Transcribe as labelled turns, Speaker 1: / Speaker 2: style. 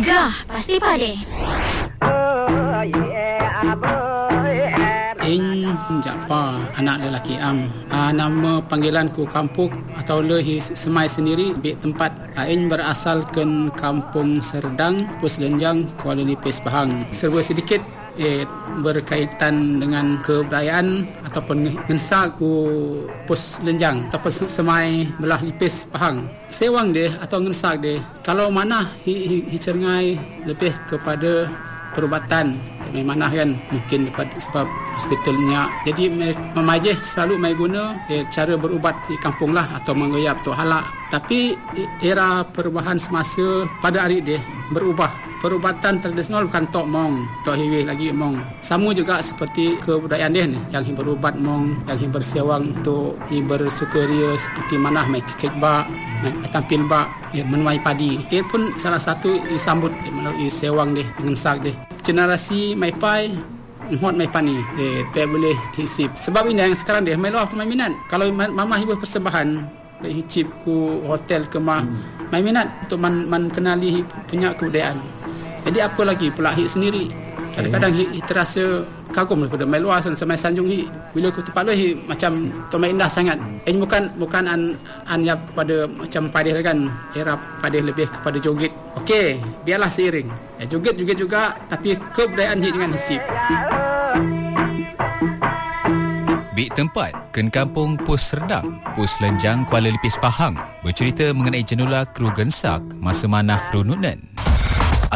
Speaker 1: Gegar Pasti Pade.
Speaker 2: Ing Japa, anak lelaki am. Nama panggilanku kampung atau lehi semai sendiri bik tempat. Ing berasal ke Kampung Serdang, Pus Lenjang, Kuala Lipis, Pahang. Serba sedikit berkaitan dengan kebudayaan ataupun ngensak ku Pus Lenjang ataupun semai belah Lipis, Pahang. Sewang dia atau ngensak dia, kalau mana hi cengai lebih kepada perubatan mana kan, mungkin sebab hospitalnya. Jadi memajih selalu mai guna cara berubat di kampung lah atau mengoyap tok halak. Tapi era perubahan semasa pada hari dia berubah. Perubatan tradisional bukan tok mong, tok hiwih lagi mong. Sama juga seperti kebudayaan dia ni, yang berubat mong, yang bersewang untuk bersukaria seperti mana mai kekba, mai tampil bak, menuai padi. Ia pun salah satu disambut melalui sewang dia, ngensak dia. Generasi mai pai hot mai pani dia boleh hisip. Sebab ini yang sekarang dia mai luar mai minat. Kalau mama hibah persembahan hicip ku hotel ke mah mai minat untuk man kenali punya kebudayaan. Jadi apa lagi pula hit sendiri. Kadang-kadang hit terasa kagum daripada mai luar sampai Sanjung hit. Bila aku tempat luar hit macam tu mai indah sangat. Ini bukan anyap kepada macam padih kan. Era padih lebih kepada joget. Okey, biarlah seiring. Joget juga tapi kebudayaan hit dengan hisip.
Speaker 3: Bik tempat Ken Kampung Pus Serdang, Pus Lenjang, Kuala Lipis, Pahang bercerita mengenai jenula kru gensak masa manah Rununan.